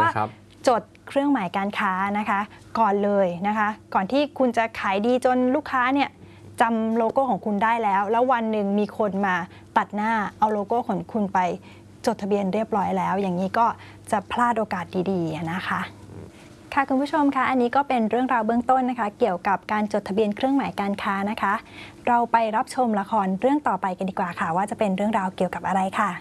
จดเครื่องหมายการค้านะคะก่อนเลยนะคะก่อนที่คุณจะขายดีจนลูกค้าเนี่ยจำโลโก้ของคุณได้แล้ววันหนึ่งมีคนมาตัดหน้าเอาโลโก้ของคุณไปจดทะเบียนเรียบร้อยแล้วอย่างนี้ก็จะพลาดโอกาสดีๆนะคะค่ะคุณผู้ชมคะอันนี้ก็เป็นเรื่องราวเบื้องต้นนะคะเกี่ยวกับการจดทะเบียนเครื่องหมายการค้านะคะเราไปรับชมละครเรื่องต่อไปกันดีกว่าค่ะว่าจะเป็นเรื่องราวเกี่ยวกับอะไรค่ะ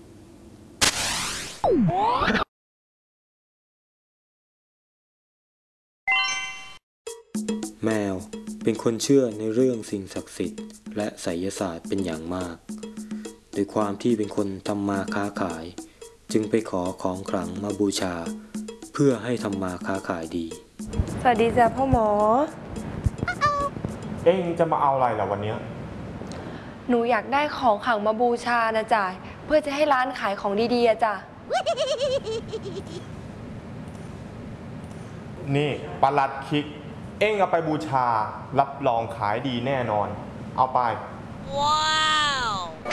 แมวเป็นคนเชื่อในเรื่องสิ่งศักดิ์สิทธิ์และไสยศาสตร์เป็นอย่างมากโดยความที่เป็นคนทำมาค้าขายจึงไปขอของขลังมาบูชาเพื่อให้ทำมาค้าขายดีสวัสดีจ้ะพ่อหมอเอ็งจะมาเอาอะไรล่ะวันนี้หนูอยากได้ของขลังมาบูชานะจ๊ะเพื่อจะให้ร้านขายของดีๆจ้ะนี่ปลัดคิกเอ็งเอาไปบูชารับรองขายดีแน่นอนเอาไปว้าว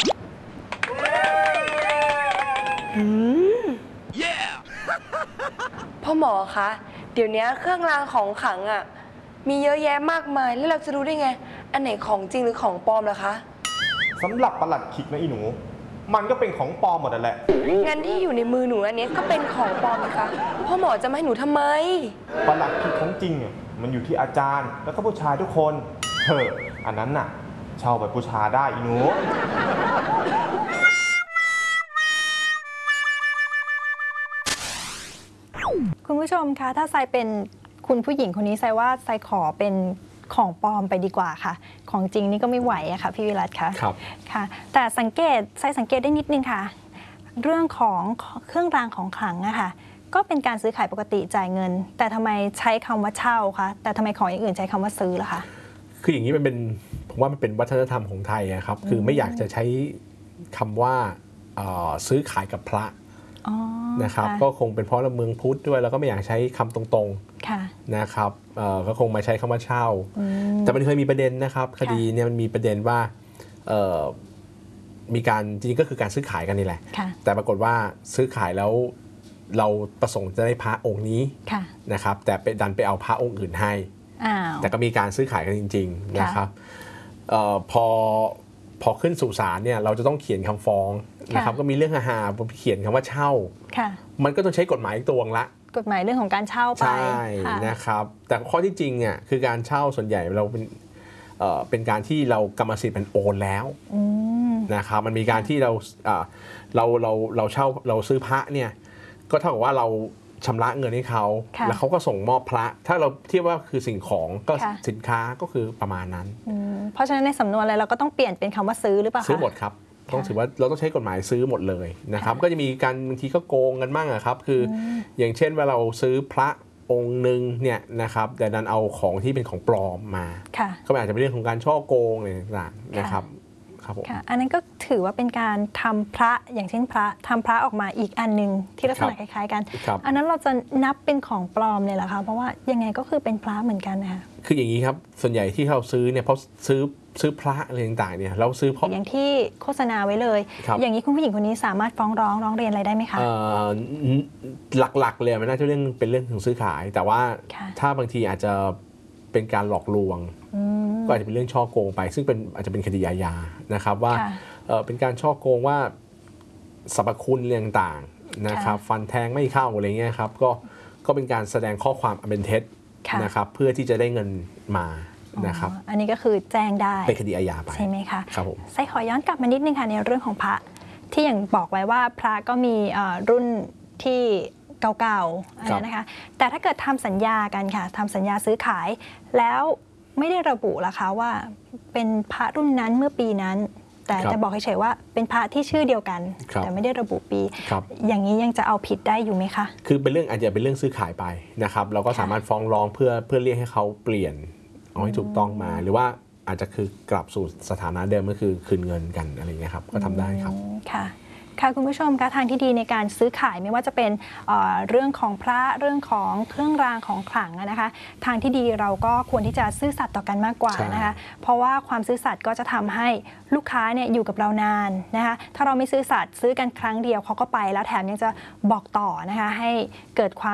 พ่อหมอคะเดี๋ยวนี้เครื่องรางของขลังอ่ะมีเยอะแยะมากมายแล้วเราจะรู้ได้ไงอันไหนของจริงหรือของปลอมล่ะคะสำหรับปลัดคิกนะอีหนูมันก็เป็นของปลอมหมดนั่นแหละงั้นที่อยู่ในมือหนูอันนี้ก็เป็นของปลอมนะคะพ่อหมอจะมาให้หนูทำไมปลัดคิกของจริงเนี่ยมันอยู่ที่อาจารย์แล้วก็ผู้ชายทุกคนอันนั้นน่ะเช่าไปบูชาได้อีหนูคุณผู้ชมคะถ้าไซเป็นคุณผู้หญิงคนนี้ไซว่าไซขอเป็นของปลอมไปดีกว่าค่ะของจริงนี่ก็ไม่ไหวอะค่ะพี่วิรัตคะครับค่ะแต่สังเกตได้นิดนึงค่ะเรื่องของเครื่องรางของขลังอะค่ะก็เป็นการซื้อขายปกติจ่ายเงินแต่ทำไมใช้คำว่าเช่าคะแต่ทำไมของอย่างอื่นใช้คำว่าซื้อล่ะคะคืออย่างนี้ผมว่ามันเป็นวัฒนธรรมของไทยครับคือไม่อยากจะใช้คำว่าซื้อขายกับพระนะครับก็คงเป็นเพราะเราเมืองพุทธด้วยแล้วก็ไม่อยากใช้คำตรงๆนะครับก็คงมาใช้คำว่าเช่าแต่มันเคยมีประเด็นนะครับคดีเนี่ยมันมีประเด็นว่ามีการจริงๆก็คือการซื้อขายกันนี่แหละแต่ปรากฏว่าซื้อขายแล้วเราประสงค์จะได้พระองค์นี้นะครับแต่ดันไปเอาพระองค์อื่นให้แต่ก็มีการซื้อขายกันจริงๆนะครับพอขึ้นสู่ศาลเนี่ยเราจะต้องเขียนคำฟ้องนะครับก็มีเรื่องอาหารผมเขียนคำว่าเช่ามันก็ต้องใช้กฎหมายอีกตัวละกฎหมายเรื่องของการเช่าไปใช่นะครับแต่ข้อที่จริงอ่ะคือการเช่าส่วนใหญ่เราเป็นการที่เรากรรมสิทธิ์เป็นโอนแล้วนะครับมันมีการที่เราเช่าเราซื้อพระเนี่ยก็เท่ากับว่าเราชำระเงินให้เขาแล้วเขาก็ส่งมอบพระถ้าเราเทียบว่าคือสิ่งของก็สินค้าก็คือประมาณนั้นเพราะฉะนั้นในสำนวนอะไรเราก็ต้องเปลี่ยนเป็นคำว่าซื้อหรือเปล่าซื้อหมดครับต้องถือว่าเราต้องใช้กฎหมายซื้อหมดเลยนะครับก็จะมีการบางทีก็โกงกันบ้างครับคืออย่างเช่นว่าเราซื้อพระองค์หนึ่งเนี่ยนะครับแต่ดันเอาของที่เป็นของปลอมมาก็อาจจะเป็นเรื่องของการช่อโกงอะไรต่างๆนะครับอันนั้นก็ถือว่าเป็นการทำพระอย่างเช่นทำพระออกมาอีกอันนึงที่ลักษณะคล้ายๆกันอันนั้นเราจะนับเป็นของปลอมเลยเหรอคะเพราะว่ายังไงก็คือเป็นพระเหมือนกันนะคะคืออย่างนี้ครับส่วนใหญ่ที่เราซื้อเนี่ยเพราะซื้อพระอะไรต่างๆเนี่ยเราซื้อเพราะอย่างที่โฆษณาไว้เลยอย่างนี้คุณผู้หญิงคนนี้สามารถฟ้องร้องเรียนอะไรได้ไหมคะหลักๆเลยมันน่าจะเป็นเรื่องของซื้อขายแต่ว่าถ้าบางทีอาจจะเป็นการหลอกลวงก็อาจจะเป็นเรื่องช่อโกงไปซึ่งอาจจะเป็นคดีอาญานะครับว่าเป็นการช่อโกงว่าสรรพคุณเรื่องต่างนะครับฟันแทงไม่เข้าอะไรเงี้ยครับก็เป็นการแสดงข้อความอันเป็นเท็จนะครับเพื่อที่จะได้เงินมานะครับอันนี้ก็คือแจ้งได้เป็นคดีอาญาไปใช่ไหมคะครับผมไซขอย้อนกลับมานิดนึงค่ะในเรื่องของพระที่อย่างบอกไว้ว่าพระก็มีรุ่นที่เก่าๆอะไรนะคะแต่ถ้าเกิดทำสัญญากันค่ะทำสัญญาซื้อขายแล้วไม่ได้ระบุล่ะคะว่าเป็นพระรุ่นนั้นเมื่อปีนั้นแต่จะบอกเฉยๆว่าเป็นพระที่ชื่อเดียวกันแต่ไม่ได้ระบุปีอย่างนี้ยังจะเอาผิดได้อยู่ไหมคะคือเป็นเรื่องอาจจะเป็นเรื่องซื้อขายไปนะครับเราก็สามารถฟ้องร้องเพื่อเรียกให้เขาเปลี่ยนเอาให้ถูกต้องมาหรือว่าอาจจะคือกลับสู่สถานะเดิมก็คือคืนเงินกันอะไรเงี้ยครับก็ทำได้ครับค่ะค่ะคุณผู้ชมคะทางที่ดีในการซื้อขายไม่ว่าจะเป็นเรื่องของพระเรื่องของเครื่องรางของขลังนะคะทางที่ดีเราก็ควรที่จะซื่อสัตย์ต่อกันมากกว่านะคะเพราะว่าความซื่อสัตย์ก็จะทำให้ลูกค้าเนี่ยอยู่กับเรานานนะคะถ้าเราไม่ซื่อสัตย์ซื้อกันครั้งเดียวเขาก็ไปแล้วแถมยังจะบอกต่อนะคะให้เกิดความ